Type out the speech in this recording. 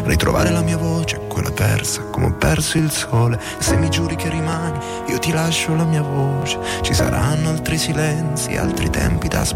ritrovare la mia voce, quella persa, come ho perso il sole. Se mi giuri che rimani, io ti lascio la mia voce. Ci saranno altri silenzi, altri tempi da aspettare.